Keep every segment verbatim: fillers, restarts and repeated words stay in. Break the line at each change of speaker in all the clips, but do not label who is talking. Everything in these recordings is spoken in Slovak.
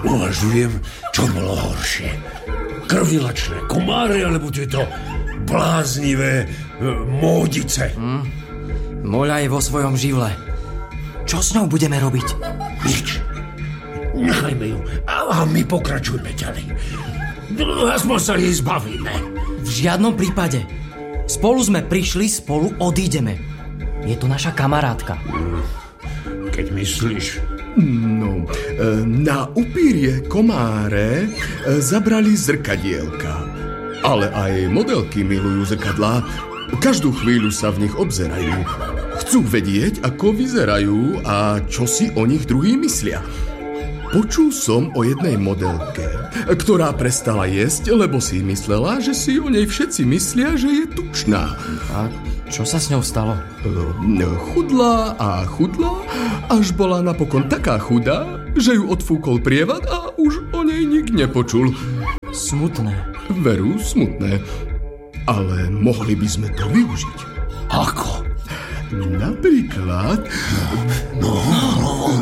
Uvažujem, čo bolo horšie. Krvilačné komáre, alebo tieto bláznivé e, módice.
Mm. Moľa je vo svojom živle. Čo s ňou budeme robiť?
Nič. Nechajme ju a, a my pokračujme ďalej. Aspoň sa jej zbavíme.
V žiadnom prípade. Spolu sme prišli, spolu odídeme. Je to naša kamarátka.
Keď myslíš...
No, na upírie komáre zabrali zrkadielka. Ale aj modelky milujú zrkadlá. Každú chvíľu sa v nich obzerajú. Chcú vedieť, ako vyzerajú a čo si o nich druhí myslia. Počul som o jednej modelke, ktorá prestala jesť, lebo si myslela, že si o nej všetci myslia, že je tučná.
A čo sa s ňou stalo?
Chudla a chudla, až bola napokon taká chudá, že ju odfúkol prievad a už o nej nik nepočul.
Smutné.
Veru, smutné. Ale mohli by sme to využiť.
Ako?
Napríklad...
No, no, no.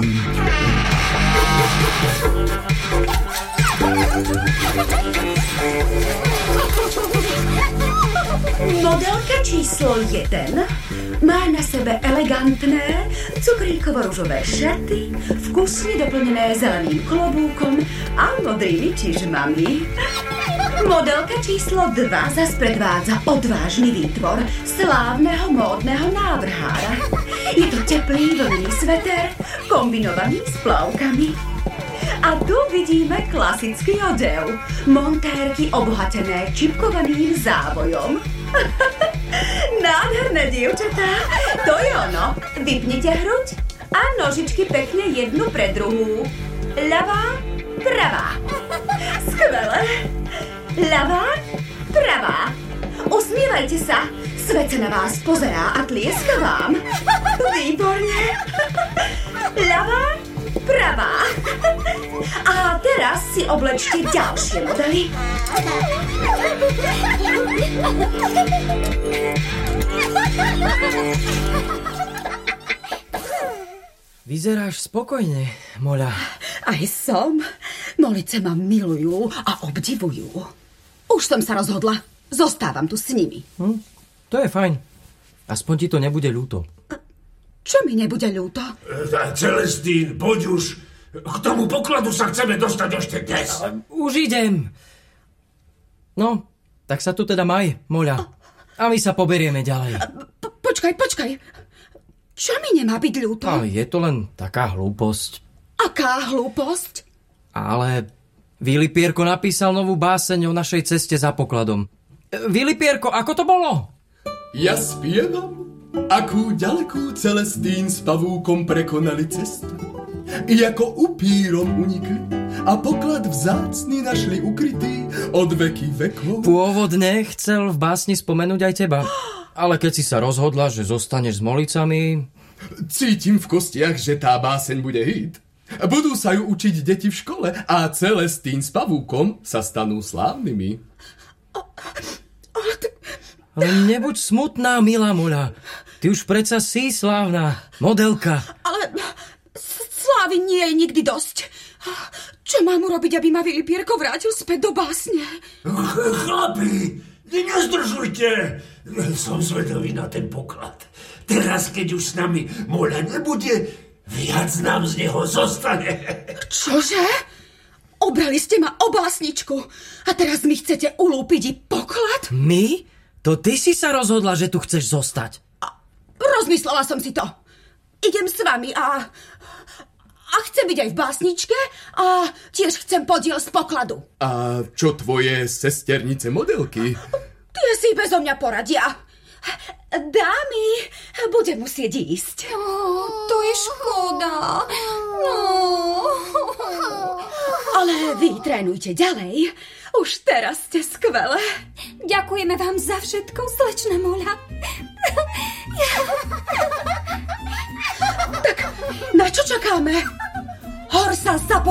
Modelka číslo jeden má na sebe elegantné cukríkovo-ružové šaty, vkusne doplnené zeleným klobúkom a modrými čižmami. Modelka číslo dva zas predvádza odvážny výtvor slávneho módneho návrhára. Je to teplý vlný sveter kombinovaný s plavkami. A tu vidíme klasický odev. Montérky obohatené čipkovaným závojom. Nádherné dievčatá, to je ono. Vypnite hruď a nožičky pekne jednu pre druhú. Ľavá, pravá. Skvelé. Ľavá, pravá. Usmievajte sa. Svet sa na vás pozerá a tlieska vám. Výborne. Ľavá, pravá. A teraz si oblečte ďalšie modely.
Vyzeráš spokojne, Moľa.
Aj som. Molice ma milujú a obdivujú. Už som sa rozhodla. Zostávam tu s nimi.
Hm, to je fajn. Aspoň ti to nebude ľúto.
Čo mi nebude ľúto?
Celestín, poď už. K tomu pokladu sa chceme dostať ešte dnes.
Už idem. No, tak sa tu teda maj, Moľa. A my sa poberieme ďalej.
Po- počkaj, počkaj. Čo mi nemá byť ľúto?
A je to len taká hlúposť.
Aká hlúposť?
Ale Vilipierko napísal novú báseň o našej ceste za pokladom. Vilipierko, ako to bolo?
Ja spievam, akú ďalekú Celestín s pavúkom prekonali cestu. I ako upírom unikli a poklad vzácny našli ukrytý od veky vekov.
Pôvodne chcel v básni spomenúť aj teba. Ale keď si sa rozhodla, že zostaneš s Molicami...
Cítim v kostiach, že tá báseň bude hit. Budú sa ju učiť deti v škole a Celestín s pavúkom sa stanú slávnymi.
Ale nebuď smutná, milá Moľa. Ty už predsa si slávna modelka.
Ale slávy nie je nikdy dosť. Čo mám urobiť, aby ma Vilipierko vrátil späť do básne?
Chlapi, nezdržujte. Som zvedavý na ten poklad. Teraz, keď už s nami Moľa nebude, viac nám z neho zostane.
Čože? Obrali ste ma o básničku a teraz mi chcete ulúpiť i poklad?
My? To ty si sa rozhodla, že tu chceš zostať.
A, rozmyslela som si to. Idem s vami a... A chcem byť aj v básničke a tiež chcem podiel z pokladu.
A čo tvoje sesternice modelky?
Tie si bezo mňa poradia. Dámy, budem musieť ísť.
Oh, to je škoda. No.
Ale vy trénujte ďalej. Už teraz ste skvelé.
Ďakujeme vám za všetko, slečna Moľa.
Tak na čo čakáme? Hor sa zapo-